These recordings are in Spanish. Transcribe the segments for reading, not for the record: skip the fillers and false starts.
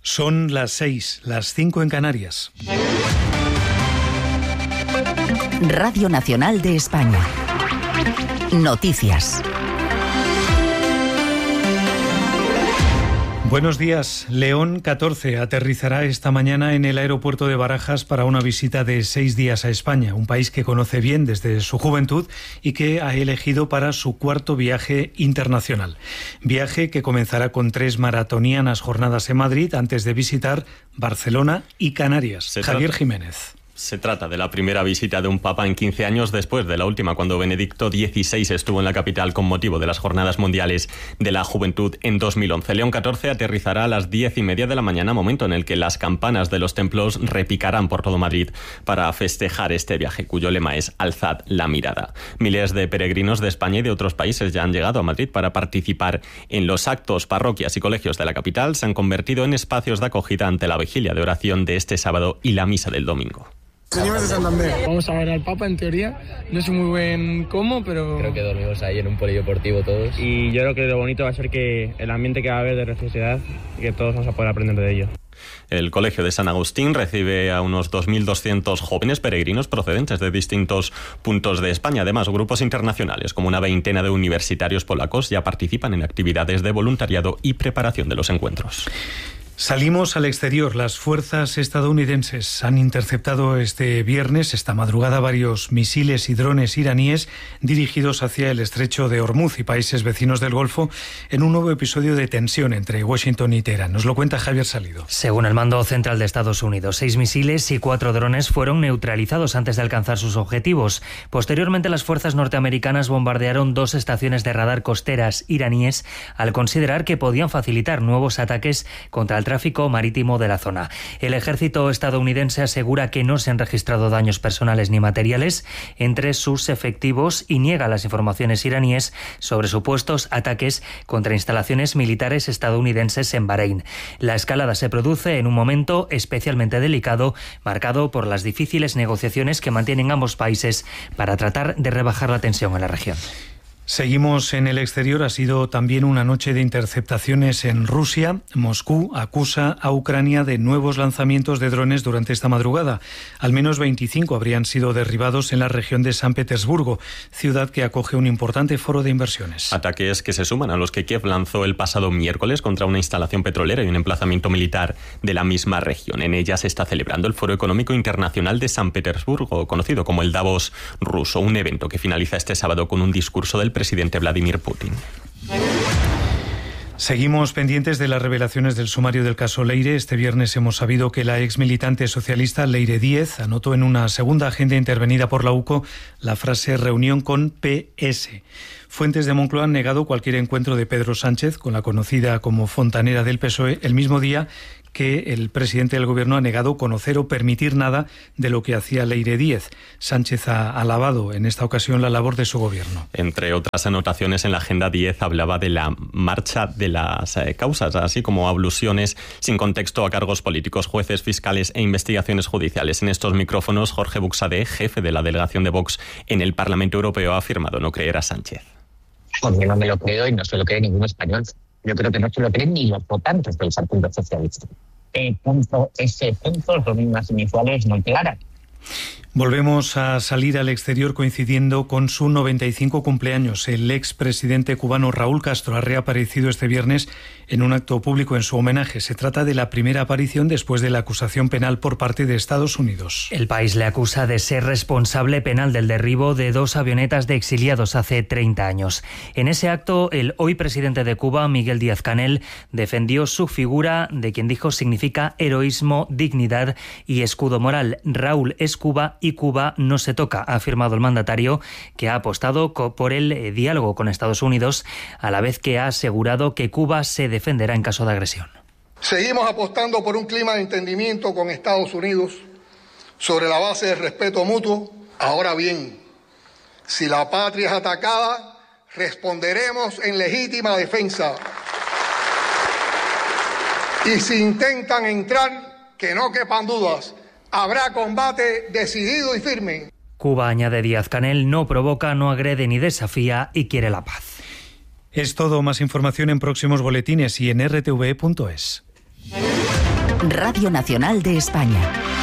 Son las 6, las 5 en Canarias. Radio Nacional de España. Noticias. Buenos días. León XIV aterrizará esta mañana en el aeropuerto de Barajas para una visita de 6 días a España, un país que conoce bien desde su juventud y que ha elegido para su cuarto viaje internacional. Viaje que comenzará con 3 maratonianas jornadas en Madrid antes de visitar Barcelona y Canarias. Javier Jiménez. Se trata de la primera visita de un papa en 15 años después de la última, cuando Benedicto XVI estuvo en la capital con motivo de las Jornadas Mundiales de la Juventud en 2011. León XIV aterrizará a las 10:30 de la mañana, momento en el que las campanas de los templos repicarán por todo Madrid para festejar este viaje, cuyo lema es Alzad la mirada. Miles de peregrinos de España y de otros países ya han llegado a Madrid para participar en los actos. Parroquias y colegios de la capital se han convertido en espacios de acogida ante la vigilia de oración de este sábado y la misa del domingo. Señores de Santander. Vamos a ver al Papa, en teoría. No sé muy bien cómo, pero... Creo que dormimos ahí en un polideportivo todos. Y yo creo que lo bonito va a ser que el ambiente que va a haber de religiosidad y que todos vamos a poder aprender de ello. El Colegio de San Agustín recibe a unos 2.200 jóvenes peregrinos procedentes de distintos puntos de España. Además, grupos internacionales como una veintena de universitarios polacos ya participan en actividades de voluntariado y preparación de los encuentros. Salimos al exterior. Las fuerzas estadounidenses han interceptado esta madrugada, varios misiles y drones iraníes dirigidos hacia el estrecho de Hormuz y países vecinos del Golfo en un nuevo episodio de tensión entre Washington y Teherán. Nos lo cuenta Javier Salido. Según el mando central de Estados Unidos, 6 misiles y 4 drones fueron neutralizados antes de alcanzar sus objetivos. Posteriormente, las fuerzas norteamericanas bombardearon 2 estaciones de radar costeras iraníes al considerar que podían facilitar nuevos ataques contra el tráfico marítimo de la zona. El ejército estadounidense asegura que no se han registrado daños personales ni materiales entre sus efectivos y niega las informaciones iraníes sobre supuestos ataques contra instalaciones militares estadounidenses en Bahrein. La escalada se produce en un momento especialmente delicado, marcado por las difíciles negociaciones que mantienen ambos países para tratar de rebajar la tensión en la región. Seguimos en el exterior. Ha sido también una noche de interceptaciones en Rusia. Moscú acusa a Ucrania de nuevos lanzamientos de drones durante esta madrugada. Al menos 25 habrían sido derribados en la región de San Petersburgo, ciudad que acoge un importante foro de inversiones. Ataques que se suman a los que Kiev lanzó el pasado miércoles contra una instalación petrolera y un emplazamiento militar de la misma región. En ella se está celebrando el Foro Económico Internacional de San Petersburgo, conocido como el Davos ruso, un evento que finaliza este sábado con un discurso del presidente Vladimir Putin. Seguimos pendientes de las revelaciones del sumario del caso Leire. Este viernes hemos sabido que la ex militante socialista Leire Díez anotó en una segunda agenda intervenida por la UCO la frase reunión con PS. Fuentes de Moncloa han negado cualquier encuentro de Pedro Sánchez con la conocida como fontanera del PSOE el mismo día que el presidente del Gobierno ha negado conocer o permitir nada de lo que hacía Leire Díez. Sánchez ha alabado en esta ocasión la labor de su Gobierno. Entre otras anotaciones en la agenda, Díez hablaba de la marcha de las causas, así como ablusiones sin contexto a cargos políticos, jueces, fiscales e investigaciones judiciales. En estos micrófonos, Jorge Buxadé, jefe de la delegación de Vox en el Parlamento Europeo, ha afirmado no creer a Sánchez. Porque no me lo creo y no se lo cree ningún español. Yo creo que no se lo creen ni los votantes del Partido Socialista. Ese punto son unas iniciales muy claras. Volvemos a salir al exterior coincidiendo con su 95 cumpleaños. El expresidente cubano Raúl Castro ha reaparecido este viernes en un acto público en su homenaje. Se trata de la primera aparición después de la acusación penal por parte de Estados Unidos. El país le acusa de ser responsable penal del derribo de 2 avionetas de exiliados hace 30 años. En ese acto, el hoy presidente de Cuba, Miguel Díaz-Canel, defendió su figura de quien dijo significa heroísmo, dignidad y escudo moral. Raúl es Cuba y Cuba no se toca, ha afirmado el mandatario, que ha apostado por el diálogo con Estados Unidos, a la vez que ha asegurado que Cuba se defenderá en caso de agresión. Seguimos apostando por un clima de entendimiento con Estados Unidos sobre la base del respeto mutuo. Ahora bien, si la patria es atacada, responderemos en legítima defensa. Y si intentan entrar, que no quepan dudas, habrá combate decidido y firme. Cuba, añade Díaz-Canel, no provoca, no agrede ni desafía y quiere la paz. Es todo. Más información en próximos boletines y en rtve.es. Radio Nacional de España.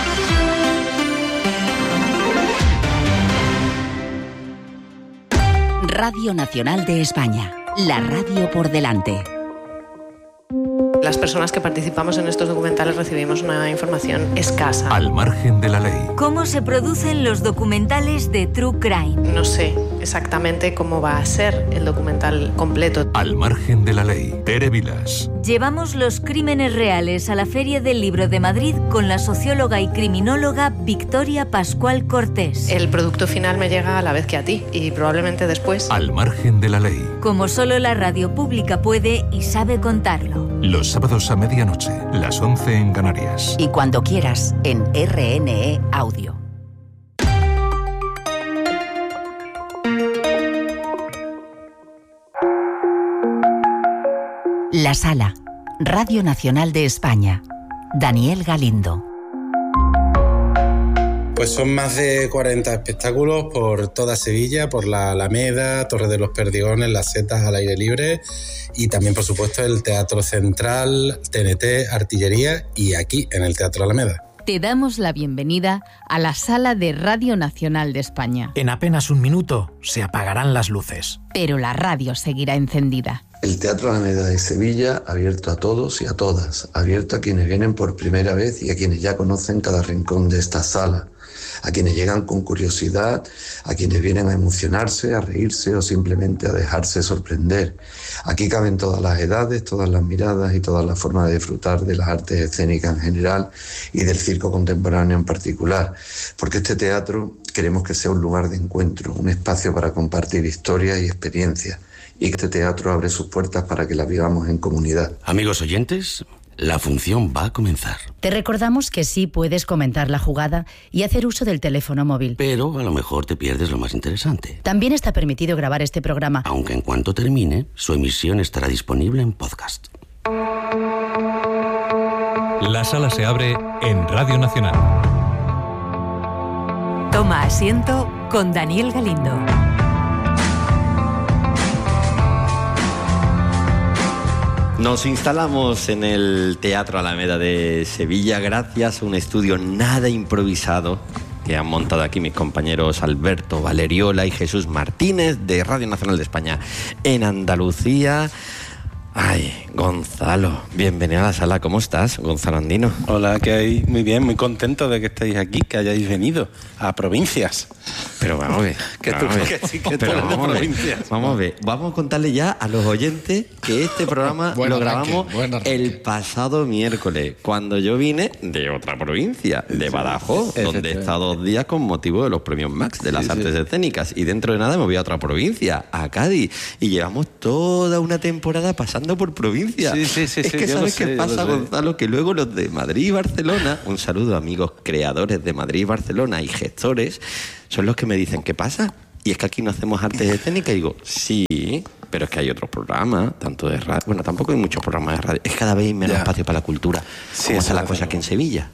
Radio Nacional de España. La radio por delante. Las personas que participamos en estos documentales recibimos una información escasa. Al margen de la ley. ¿Cómo se producen los documentales de True Crime? No sé exactamente cómo va a ser el documental completo. Al margen de la ley. Tere Vilas. Llevamos los crímenes reales a la Feria del Libro de Madrid con la socióloga y criminóloga Victoria Pascual Cortés. El producto final me llega a la vez que a ti y probablemente después. Al margen de la ley. Como solo la radio pública puede y sabe contarlo. Los sábados a medianoche, las 11 en Canarias. Y cuando quieras, en RNE Audio. La Sala, Radio Nacional de España. Daniel Galindo. Pues son más de 40 espectáculos por toda Sevilla, por la Alameda, Torre de los Perdigones, Las Setas al aire libre y también, por supuesto, el Teatro Central, TNT, Artillería y aquí en el Teatro Alameda. Te damos la bienvenida a la Sala de Radio Nacional de España. En apenas un minuto se apagarán las luces. Pero la radio seguirá encendida. El Teatro Alameda de Sevilla, abierto a todos y a todas, abierto a quienes vienen por primera vez y a quienes ya conocen cada rincón de esta sala, a quienes llegan con curiosidad, a quienes vienen a emocionarse, a reírse o simplemente a dejarse sorprender. Aquí caben todas las edades, todas las miradas y todas las formas de disfrutar de las artes escénicas en general y del circo contemporáneo en particular, porque este teatro queremos que sea un lugar de encuentro, un espacio para compartir historias y experiencias, y que este teatro abre sus puertas para que las vivamos en comunidad. Amigos oyentes, la función va a comenzar. Te recordamos que sí puedes comentar la jugada y hacer uso del teléfono móvil. Pero a lo mejor te pierdes lo más interesante. También está permitido grabar este programa. Aunque en cuanto termine, su emisión estará disponible en podcast. La sala se abre en Radio Nacional. Toma asiento con Daniel Galindo. Nos instalamos en el Teatro Alameda de Sevilla gracias a un estudio nada improvisado que han montado aquí mis compañeros Alberto Valeriola y Jesús Martínez de Radio Nacional de España en Andalucía. Ay, Gonzalo, bienvenido a la sala. ¿Cómo estás, Gonzalo Andino? Hola, ¿qué hay? Muy bien, muy contento de que estéis aquí, que hayáis venido a provincias. Pero vamos a ver. Vamos a ver. Vamos a contarle ya a los oyentes que este programa lo grabamos el pasado miércoles, cuando yo vine de otra provincia, de Badajoz, donde he estado 2 días con motivo de los premios Max de las artes escénicas. Y dentro de nada me voy a otra provincia, a Cádiz. Y llevamos toda una temporada pasando por provincia. Es que ¿sabes qué pasa, Gonzalo? Que luego los de Madrid y Barcelona, un saludo a amigos creadores de Madrid y Barcelona y gestores, son los que me dicen, ¿qué pasa? Y es que aquí no hacemos artes escénicas. Y digo, sí, pero es que hay otros programas, tanto de radio. Bueno, tampoco hay muchos programas de radio. Es cada vez menos espacio para la cultura. ¿Cómo está la cosa aquí en Sevilla?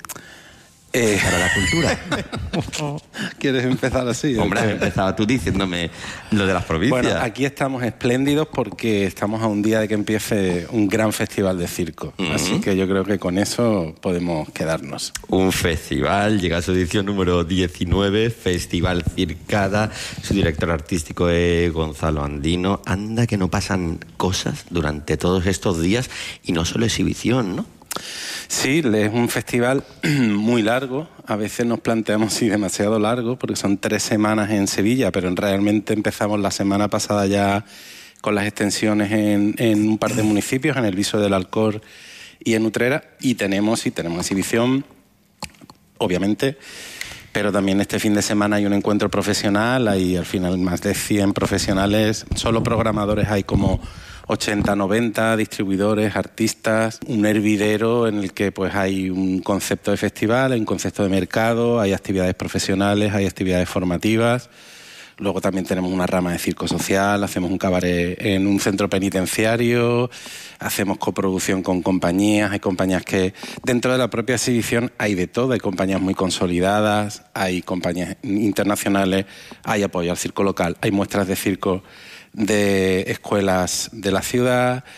Para la cultura. ¿Quieres empezar así? Hombre, has empezado tú diciéndome lo de las provincias. Bueno, aquí estamos espléndidos porque estamos a un día de que empiece un gran festival de circo. Así que yo creo que con eso podemos quedarnos. Un festival, llega a su edición número 19, Festival Circada. Su director artístico es Gonzalo Andino. Anda que no pasan cosas durante todos estos días y no solo exhibición, ¿no? Sí, es un festival muy largo. A veces nos planteamos si demasiado largo, porque son 3 semanas en Sevilla, pero realmente empezamos la semana pasada ya con las extensiones en un par de municipios, en el Viso del Alcor y en Utrera, y tenemos exhibición, obviamente, pero también este fin de semana hay un encuentro profesional, hay al final más de 100 profesionales, solo programadores hay como 80, 90 distribuidores, artistas, un hervidero en el que pues hay un concepto de festival, hay un concepto de mercado, hay actividades profesionales, hay actividades formativas. Luego también tenemos una rama de circo social, hacemos un cabaret en un centro penitenciario, hacemos coproducción con compañías, hay compañías que dentro de la propia exhibición hay de todo, hay compañías muy consolidadas, hay compañías internacionales, hay apoyo al circo local, hay muestras de circo de escuelas de la ciudad,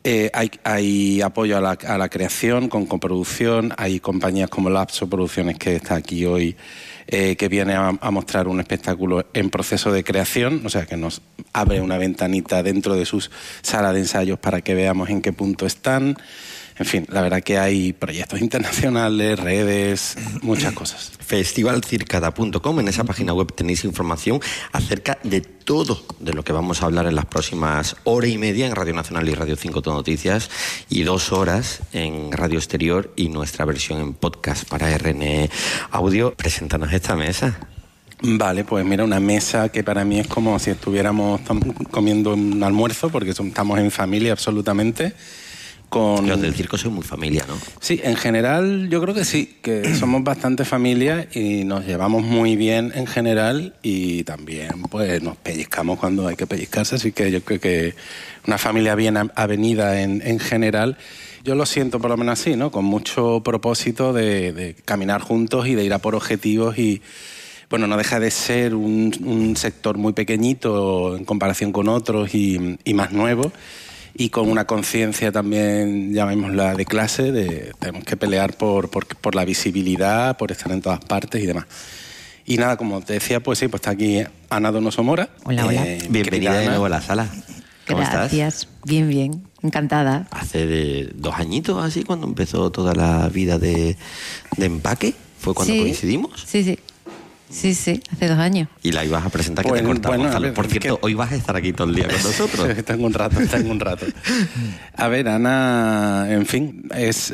Hay apoyo a la creación con coproducción, hay compañías como Lapso Producciones, que está aquí hoy, que viene a mostrar un espectáculo en proceso de creación, o sea que nos abre una ventanita dentro de sus salas de ensayos para que veamos en qué punto están. En fin, la verdad que hay proyectos internacionales, redes, muchas cosas. Festivalcircada.com, en esa página web tenéis información acerca de todo de lo que vamos a hablar en las próximas hora y media en Radio Nacional y Radio 5 Todo Noticias, y 2 horas en Radio Exterior y nuestra versión en podcast para RNE Audio. Preséntanos esta mesa. Vale, pues mira, una mesa que para mí es como si estuviéramos comiendo un almuerzo, porque estamos en familia absolutamente. Los del circo son muy familia, ¿no? Sí, en general yo creo que sí, que somos bastante familia y nos llevamos muy bien en general, y también pues nos pellizcamos cuando hay que pellizcarse, así que yo creo que una familia bien avenida en general. Yo lo siento por lo menos así, ¿no? Con mucho propósito de caminar juntos y de ir a por objetivos, y bueno, no deja de ser un sector muy pequeñito en comparación con otros y más nuevo. Y con una conciencia también, llamémosla de clase, tenemos que pelear por la visibilidad, por estar en todas partes y demás. Y nada, como te decía, pues sí, pues está aquí Ana Donoso Mora. Hola, hola. Bienvenida de nuevo a la sala. ¿Cómo Gracias. estás? Bien, encantada. Hace 2 añitos así, cuando empezó toda la vida de Empaque, ¿fue cuando coincidimos? Sí, hace 2 años. Y la ibas a presentar, que te cortamos. Bueno, por cierto, hoy vas a estar aquí todo el día con nosotros. Tengo un rato. A ver, Ana, en fin, es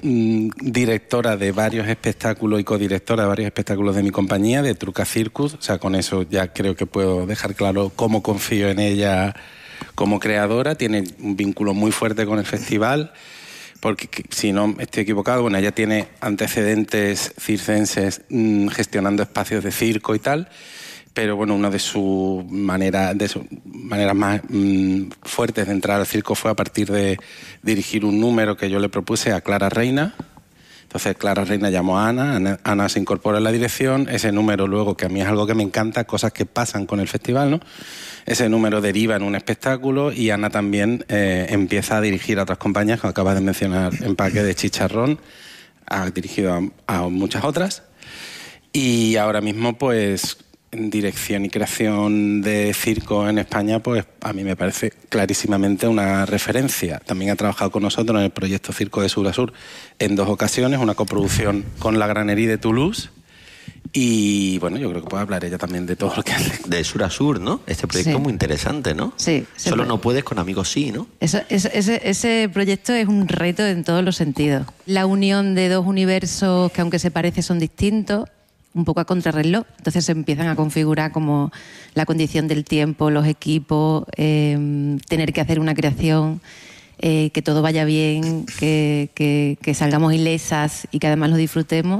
directora de varios espectáculos y codirectora de varios espectáculos de mi compañía, de Truca Circus. O sea, con eso ya creo que puedo dejar claro cómo confío en ella como creadora. Tiene un vínculo muy fuerte con el festival, porque si no estoy equivocado, bueno, ella tiene antecedentes circenses gestionando espacios de circo y tal, pero bueno, una de sus maneras más fuertes de entrar al circo fue a partir de dirigir un número que yo le propuse a Clara Reina. Entonces Clara Reina llamó a Ana se incorpora en la dirección, ese número luego, que a mí es algo que me encanta, cosas que pasan con el festival, ¿no? Ese número deriva en un espectáculo, y Ana también empieza a dirigir a otras compañías, como acabas de mencionar, Empaque de Chicharrón, ha dirigido a muchas otras, y ahora mismo pues en dirección y creación de circo en España, pues a mí me parece clarísimamente una referencia. También ha trabajado con nosotros en el proyecto Circo de Sur a Sur en 2 ocasiones, una coproducción con la Granería de Toulouse. Y bueno, yo creo que puede hablar ella también de todo lo que hace. De Sur a Sur, ¿no? Este proyecto muy interesante, ¿no? Sí. Solo no puedes, con amigos sí, ¿no? Ese proyecto es un reto en todos los sentidos. La unión de 2 universos que, aunque se parecen, son distintos, un poco a contrarreloj. Entonces se empiezan a configurar como la condición del tiempo, los equipos, tener que hacer una creación, que todo vaya bien, que salgamos ilesas y que además lo disfrutemos.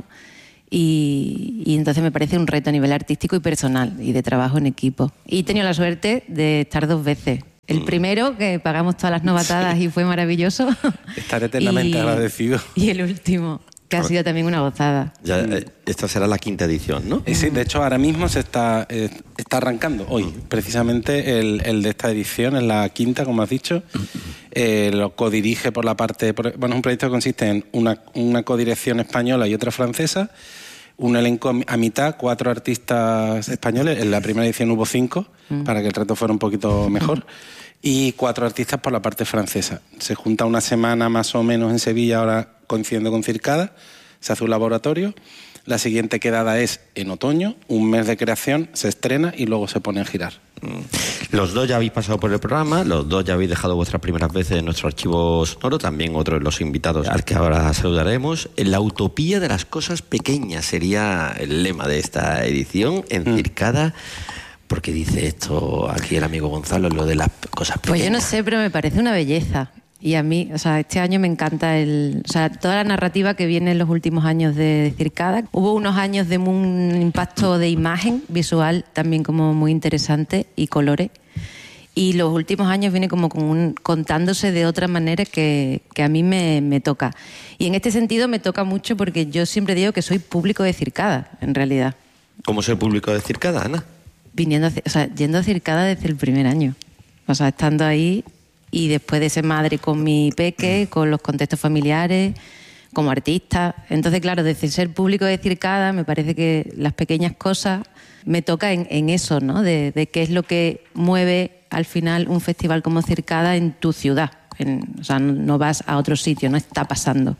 Y entonces me parece un reto a nivel artístico y personal, y de trabajo en equipo. Y he tenido la suerte de estar 2 veces. El primero, que pagamos todas las novatadas y fue maravilloso. Estaré eternamente agradecido. Y el último, que ha sido también una gozada. Ya, esta será la 5ª edición, ¿no? Sí, de hecho ahora mismo se está arrancando hoy. Precisamente el de esta edición, es la 5ª, como has dicho. Lo codirige por la parte... Bueno, es un proyecto que consiste en una codirección española y otra francesa, un elenco a mitad, 4 artistas españoles. En la primera edición hubo 5, para que el reto fuera un poquito mejor, y 4 artistas por la parte francesa. Se junta una semana más o menos en Sevilla, ahora coincidiendo con Circada, se hace un laboratorio. La siguiente quedada es en otoño, un mes de creación, se estrena y luego se pone a girar. Los 2 ya habéis pasado por el programa, los 2 ya habéis dejado vuestras primeras veces en nuestro archivo sonoro, también otro de los invitados al que ahora saludaremos. La utopía de las cosas pequeñas sería el lema de esta edición en Circada. ¿Por qué dice esto aquí el amigo Gonzalo, lo de las cosas pequeñas? Pues yo no sé, pero me parece una belleza. Y a mí, este año me encanta toda la narrativa que viene en los últimos años de Circada. Hubo unos años de un impacto de imagen visual también como muy interesante, y colores. Y los últimos años viene como contándose de otra manera que a mí me toca. Y en este sentido me toca mucho porque yo siempre digo que soy público de Circada, en realidad. ¿Cómo es el público de Circada, Ana? Yendo a Circada desde el primer año. Estando ahí y después de ser madre con mi peque, con los contextos familiares, como artista. Entonces, claro, desde ser público de Circada, me parece que las pequeñas cosas me toca en eso, ¿no? De qué es lo que mueve al final un festival como Circada en tu ciudad. O sea, no vas a otro sitio, no está pasando.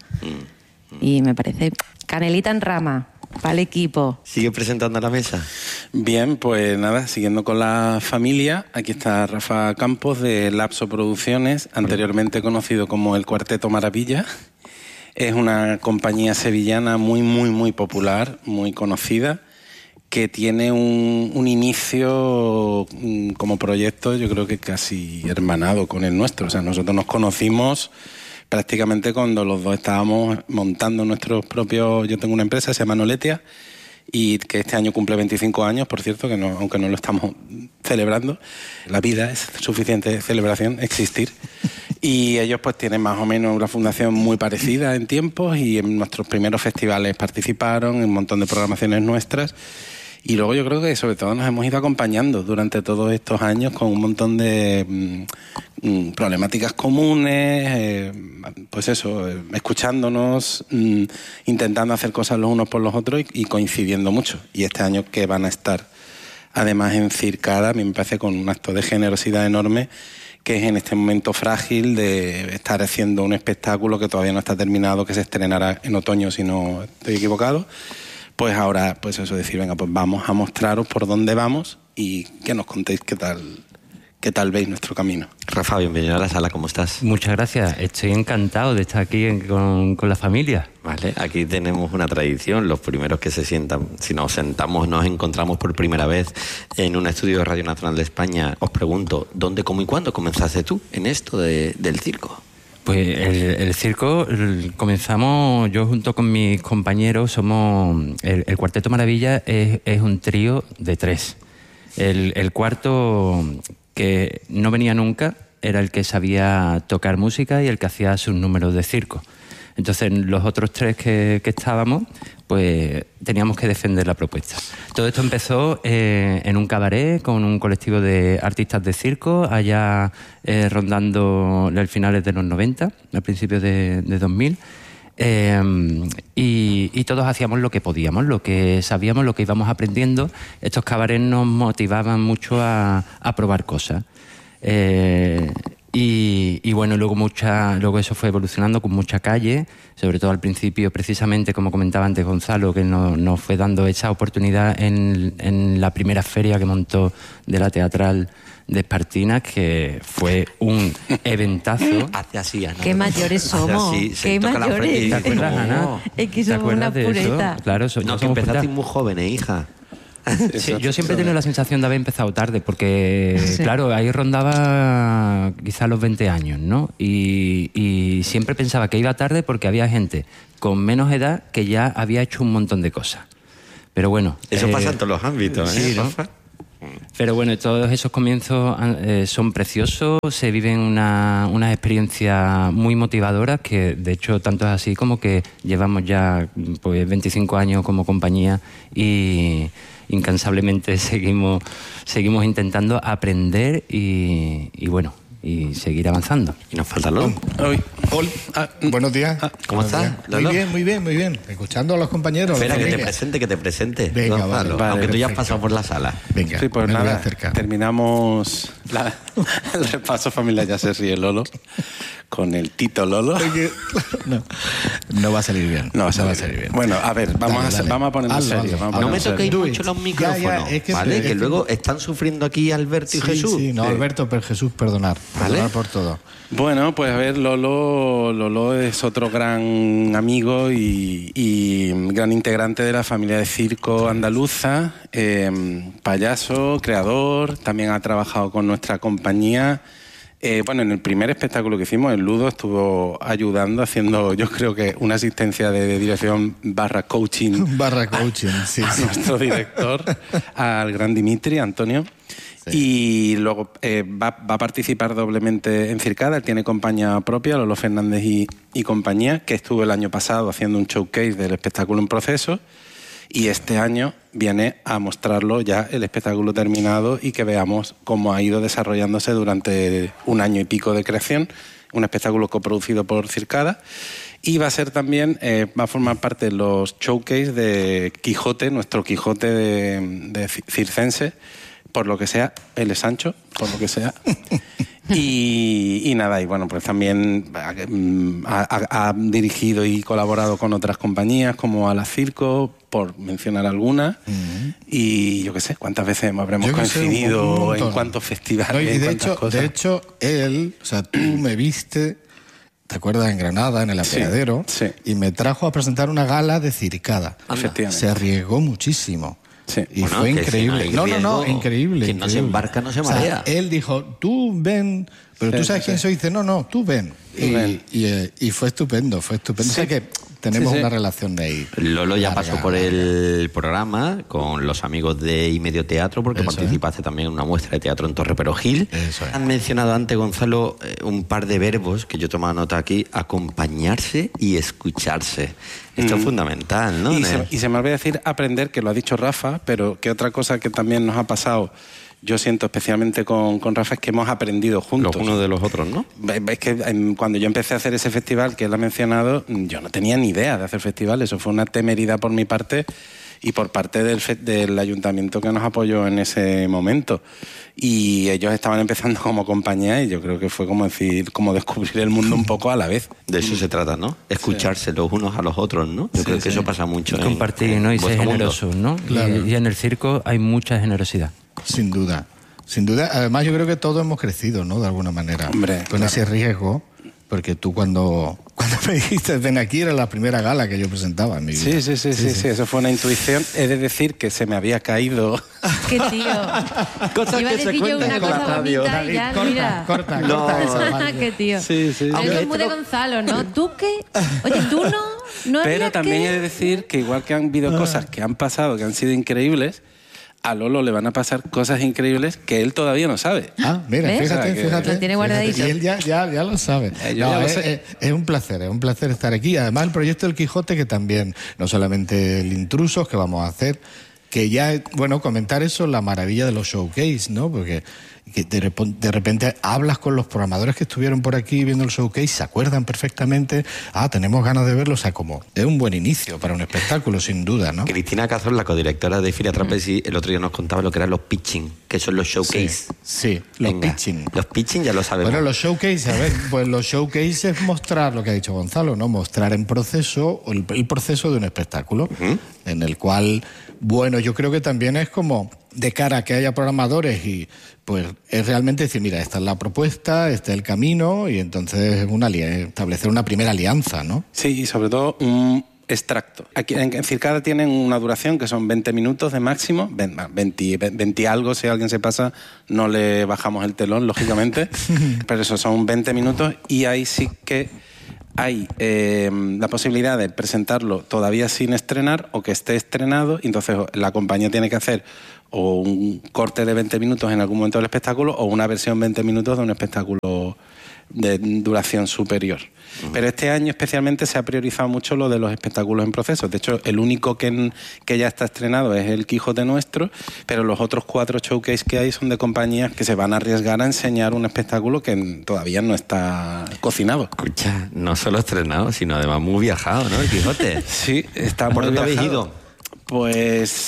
Y me parece canelita en rama para el equipo. ¿Sigue presentando a la mesa? Bien, pues nada, siguiendo con la familia, aquí está Rafa Campos de Lapso Producciones, anteriormente conocido como el Cuarteto Maravilla. Es una compañía sevillana muy popular, muy conocida, que tiene un inicio como proyecto, yo creo que casi hermanado con el nuestro. O sea, nosotros nos conocimos prácticamente cuando los dos estábamos montando nuestros propios... Yo tengo una empresa, se llama Noletia, y que este año cumple 25 años, por cierto, que no, aunque no lo estamos celebrando. La vida es suficiente celebración, existir. Y ellos pues tienen más o menos una fundación muy parecida en tiempos, y en nuestros primeros festivales participaron, en un montón de programaciones nuestras. Y luego yo creo que sobre todo nos hemos ido acompañando durante todos estos años con un montón de problemáticas comunes, pues eso, escuchándonos, intentando hacer cosas los unos por los otros y coincidiendo mucho. Y este año que van a estar además en Circada, a mí me parece con un acto de generosidad enorme, que es en este momento frágil de estar haciendo un espectáculo que todavía no está terminado, que se estrenará en otoño si no estoy equivocado. Pues ahora, pues eso, decir, venga, pues vamos a mostraros por dónde vamos y que nos contéis qué tal veis nuestro camino. Rafa, bienvenido a la sala, ¿cómo estás? Muchas gracias, estoy encantado de estar aquí con la familia. Vale, aquí tenemos una tradición, los primeros que se sientan, si nos sentamos, nos encontramos por primera vez en un estudio de Radio Nacional de España. Os pregunto, ¿dónde, cómo y cuándo comenzaste tú en esto del circo? Pues el circo comenzamos, yo junto con mis compañeros, somos el Cuarteto Maravilla es un trío de 3. El cuarto, que no venía nunca, era el que sabía tocar música y el que hacía sus números de circo. Entonces los otros 3 que estábamos, pues teníamos que defender la propuesta. Todo esto empezó en un cabaret con un colectivo de artistas de circo, allá rondando los finales de los 90, al principio de 2000. Y todos hacíamos lo que podíamos, lo que sabíamos, lo que íbamos aprendiendo. Estos cabarets nos motivaban mucho a probar cosas. Y bueno, luego eso fue evolucionando con mucha calle, sobre todo al principio, precisamente como comentaba antes Gonzalo, que nos fue dando esa oportunidad en la primera feria que montó de la teatral de Espartinas, que fue un eventazo. Hace así, Ana. Qué mayores somos, qué mayores. ¿Te acuerdas, Ana? Es que somos una pureta. Claro, no, que empezaste muy jóvenes, hija. Sí, yo siempre he tenido la sensación de haber empezado tarde, porque, claro, ahí rondaba quizás los 20 años, ¿no? Y siempre pensaba que iba tarde porque había gente con menos edad que ya había hecho un montón de cosas. Pero bueno... Eso pasa en todos los ámbitos, ¿eh? Sí, ¿no? Pero bueno, todos esos comienzos son preciosos, se viven unas experiencias muy motivadoras, que de hecho tanto es así como que llevamos ya pues 25 años como compañía y incansablemente seguimos intentando aprender y bueno, y seguir avanzando. Y nos falta Lolo. Buenos días. ¿Cómo estás, Lolo? Muy bien. Escuchando a los compañeros. Espera, que te presente. Venga, vale, aunque perfecto. tú ya has pasado por la sala. Venga, sí, pues nada, terminamos el repaso familiar, ya se ríe Lolo, con el Tito Lolo. No va a salir bien. No va a salir bien. Bueno, a ver, vamos a ponernos serios. No me toquéis mucho los micrófonos, ¿vale? Que luego están sufriendo aquí Alberto y Jesús. Sí, Alberto, pero Jesús, perdonar. ¿Vale? Perdonar por todo. Bueno, pues a ver, Lolo es otro gran amigo y gran integrante de la familia de circo andaluza, payaso, creador, también ha trabajado con nuestra compañía. Bueno, en el primer espectáculo que hicimos, el Ludo estuvo ayudando, haciendo, yo creo que una asistencia de dirección / coaching. Sí. A nuestro director, al gran Dimitri, Antonio. Sí. Y luego va a participar doblemente en Circada. Él tiene compañía propia, Lolo Fernández y compañía, que estuvo el año pasado haciendo un showcase del espectáculo en proceso. Y este año viene a mostrarlo ya el espectáculo terminado y que veamos cómo ha ido desarrollándose durante 1 año y pico de creación. Un espectáculo coproducido por Circada. Y va a ser también, va a formar parte de los showcase de Quijote, nuestro Quijote de circense, por lo que sea, él es Sancho, por lo que sea. Y nada, y bueno, pues también ha dirigido y colaborado con otras compañías como Ala Circo, por mencionar algunas. Y yo qué sé, cuántas veces habremos coincidido, en cuántos festivales, no, y de hecho, él, o sea, tú me viste, ¿te acuerdas? En Granada, en el apeadero, y me trajo a presentar una gala de Circada. Efectivamente. Se arriesgó muchísimo. Sí. Y bueno, fue increíble. Si no, increíble. Quien no se embarca no se marea. O sea, él dijo, tú ven, pero tú sabes quién soy. Dice, no, tú ven. Y fue estupendo, fue estupendo. Sí. O sea que tenemos una relación de ahí. Lolo ya pasó por el programa con los amigos de Y Medio Teatro, porque participaste también en una muestra de teatro en Torre Perogil. Han mencionado antes, Gonzalo, un par de verbos que yo tomaba nota aquí: acompañarse y escucharse. Esto es fundamental, ¿no? Y se me olvidó decir aprender, que lo ha dicho Rafa, pero que otra cosa que también nos ha pasado, yo siento especialmente con Rafa, es que hemos aprendido juntos. Los unos de los otros, ¿no? Es que cuando yo empecé a hacer ese festival que él ha mencionado, yo no tenía ni idea de hacer festivales. Eso fue una temeridad por mi parte y por parte del ayuntamiento que nos apoyó en ese momento. Y ellos estaban empezando como compañía y yo creo que fue como descubrir el mundo un poco a la vez. De eso se trata, ¿no? Escucharse los unos a los otros, ¿no? Yo creo que eso pasa mucho. Compartir, ¿no? Y ser generoso, ¿no? Claro. Y en el circo hay mucha generosidad. Sin duda. Sin duda. Además, yo creo que todos hemos crecido, ¿no? De alguna manera. Hombre, con ese riesgo. Porque tú cuando me dijiste ven aquí, era la primera gala que yo presentaba en mi vida. Sí, eso fue una intuición. He de decir que se me había caído. ¡Qué tío! Cosas iba a decir yo una cosa bonita y ya, mira. Corta ¡Qué tío! Sí. Algo muy de Gonzalo, ¿no? ¿Tú qué? Oye, tú no Pero también he de decir que igual que han habido cosas que han pasado, que han sido increíbles, a Lolo le van a pasar cosas increíbles que él todavía no sabe. Ah, mira, fíjate. Lo tiene guardadito. Y él ya lo sabe. Es un placer estar aquí. Además, el proyecto del Quijote, que también, no solamente el Intrusos, que vamos a hacer, que ya, bueno, comentar eso, la maravilla de los showcase, ¿no? Porque que de repente hablas con los programadores que estuvieron por aquí viendo el showcase, se acuerdan perfectamente, tenemos ganas de verlo, o sea, como es un buen inicio para un espectáculo, sin duda, ¿no? Cristina Cazor, la codirectora de Filia Trapezi, el otro día nos contaba lo que eran los pitching, que son los showcase. Sí, los pitching. Los pitching ya lo sabemos. Bueno, los showcase, a ver, pues los showcase es mostrar lo que ha dicho Gonzalo, ¿no? Mostrar en proceso, el proceso de un espectáculo, en el cual, bueno, yo creo que también es como de cara a que haya programadores y pues es realmente decir, mira, esta es la propuesta, este es el camino y entonces establecer una primera alianza, ¿no? Sí, y sobre todo un extracto. Aquí en Circada tienen una duración que son 20 minutos de máximo, 20 algo, si alguien se pasa no le bajamos el telón, lógicamente, pero eso son 20 minutos y ahí sí que hay la posibilidad de presentarlo todavía sin estrenar o que esté estrenado, y entonces la compañía tiene que hacer o un corte de 20 minutos en algún momento del espectáculo o una versión 20 minutos de un espectáculo de duración superior. Pero este año especialmente se ha priorizado mucho lo de los espectáculos en proceso. De hecho, el único que ya está estrenado es el Quijote nuestro, pero los otros 4 showcase que hay son de compañías que se van a arriesgar a enseñar un espectáculo que todavía no está cocinado. Escucha, no solo estrenado, sino además muy viajado, ¿no? El Quijote. Sí, está muy viajado. ¿Por dónde habéis ido? Pues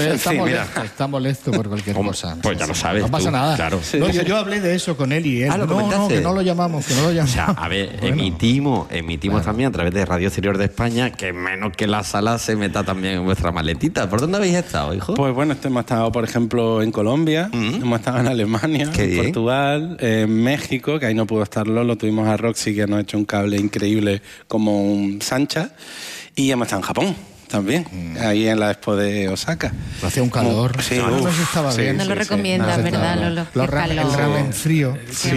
está molesto por cualquier cosa. Pues ya lo sabes. No pasa nada. Claro. No, yo hablé de eso con él y él. No, que no lo llamamos. O sea, a ver, emitimos también a través de Radio Exterior de España, que menos que la sala se meta también en vuestra maletita. ¿Por dónde habéis estado, hijo? Pues bueno, hemos estado, por ejemplo, en Colombia, hemos estado en Alemania, en Portugal, en México, que ahí no pudo estar Lolo, tuvimos a Roxy, que nos ha hecho un cable increíble como un Sancha, y hemos estado en Japón también, ahí en la Expo de Osaka. Hacía un calor. No estaba bien. No lo recomiendas, ¿verdad, Lolo? El ramen frío.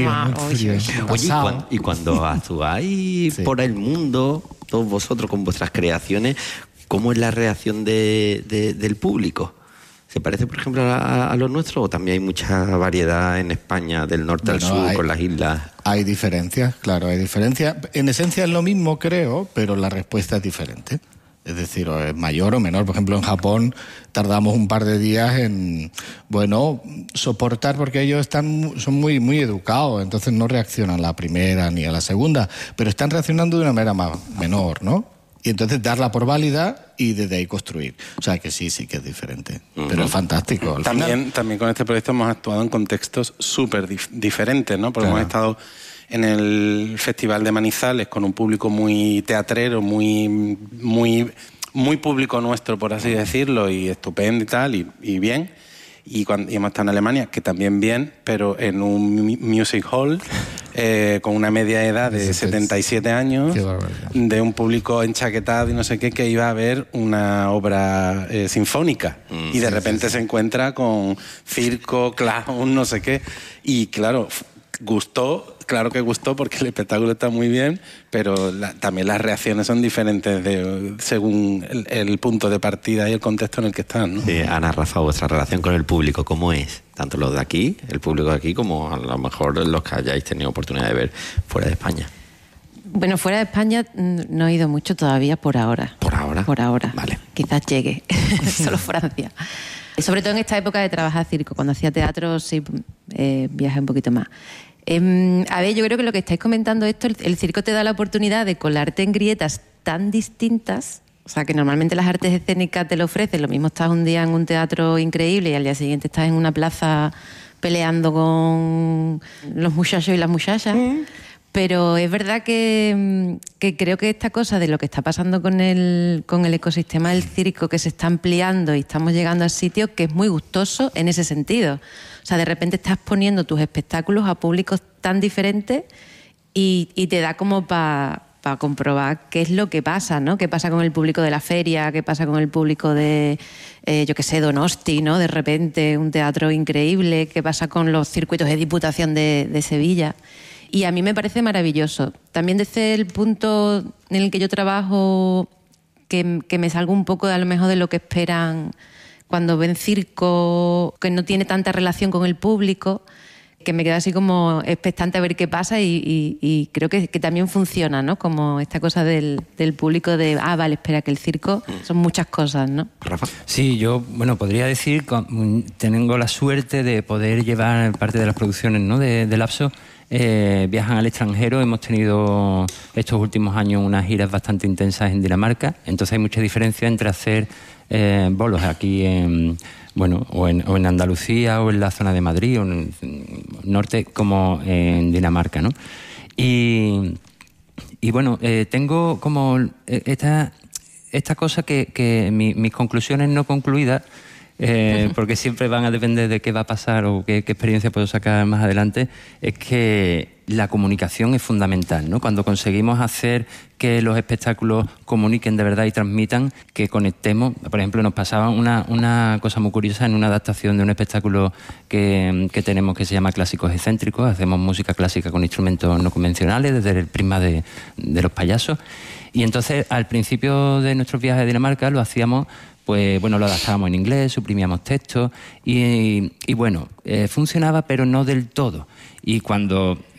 Oye, y cuando actuáis por el mundo, todos vosotros con vuestras creaciones, ¿cómo es la reacción del público? ¿Se parece, por ejemplo, a lo nuestro o también hay mucha variedad en España, del norte al sur, con las islas? Hay diferencias, claro, hay diferencias. En esencia es lo mismo, creo, pero la respuesta es diferente. Es decir, o es mayor o menor. Por ejemplo, en Japón tardamos un par de días en, soportar, porque ellos son muy, muy educados, entonces no reaccionan a la primera ni a la segunda, pero están reaccionando de una manera menor, ¿no? Y entonces darla por válida y desde ahí construir. O sea que sí que es diferente. Pero es fantástico. También con este proyecto hemos actuado en contextos súper diferentes, ¿no? Porque hemos estado en el Festival de Manizales con un público muy teatrero, muy público nuestro, por así decirlo, y estupendo y tal, y bien. Y hemos estado en Alemania, que también bien, pero en un music hall con una media edad de 77 años, de un público enchaquetado y no sé qué, que iba a ver una obra sinfónica. Y de repente se encuentra con circo, clown, no sé qué. Y claro, claro que gustó porque el espectáculo está muy bien, pero también las reacciones son diferentes según el punto de partida y el contexto en el que están, ¿no? Sí, Ana, Rafa, vuestra relación con el público, ¿cómo es? Tanto los de aquí, el público de aquí, como a lo mejor los que hayáis tenido oportunidad de ver fuera de España. Bueno, fuera de España no he ido mucho todavía por ahora. ¿Por ahora? Por ahora. Vale. Quizás llegue. Solo Francia. Sobre todo en esta época de trabajar circo. Cuando hacía teatro sí viajé un poquito más. A ver, yo creo que lo que estáis comentando esto, el circo te da la oportunidad de colarte en grietas tan distintas, o sea, que normalmente las artes escénicas te lo ofrecen. Lo mismo estás un día en un teatro increíble y al día siguiente estás en una plaza peleando con los muchachos y las muchachas. Pero es verdad que creo que esta cosa de lo que está pasando con el ecosistema del circo, que se está ampliando y estamos llegando a sitios que es muy gustoso en ese sentido. O sea, de repente estás poniendo tus espectáculos a públicos tan diferentes y te da como para comprobar qué es lo que pasa, ¿no? Qué pasa con el público de la feria, qué pasa con el público de, Donosti, ¿no? De repente un teatro increíble, qué pasa con los circuitos de Diputación de Sevilla. Y a mí me parece maravilloso. También desde el punto en el que yo trabajo, que me salgo un poco a lo mejor de lo que esperan cuando ven circo, que no tiene tanta relación con el público, que me quedo así como expectante a ver qué pasa y creo que también funciona, ¿no? Como esta cosa del público de, vale, espera, que el circo son muchas cosas, ¿no? Rafa. Sí, yo, podría decir, tengo la suerte de poder llevar parte de las producciones, ¿no? de Lapso. Viajan al extranjero. Hemos tenido estos últimos años unas giras bastante intensas en Dinamarca, entonces hay mucha diferencia entre hacer bolos aquí o en Andalucía o en la zona de Madrid o en el norte, como en Dinamarca, ¿no? Y tengo como esta cosa que mis conclusiones no concluidas, porque siempre van a depender de qué va a pasar o qué experiencia puedo sacar más adelante, es que la comunicación es fundamental, ¿no? Cuando conseguimos hacer que los espectáculos comuniquen de verdad y transmitan, que conectemos. Por ejemplo, nos pasaba una cosa muy curiosa en una adaptación de un espectáculo que tenemos que se llama Clásicos Excéntricos. Hacemos música clásica con instrumentos no convencionales desde el prisma de los payasos. Y entonces, al principio de nuestros viajes a Dinamarca, lo hacíamos, lo adaptábamos en inglés, suprimíamos textos y funcionaba, pero no del todo. Y cuando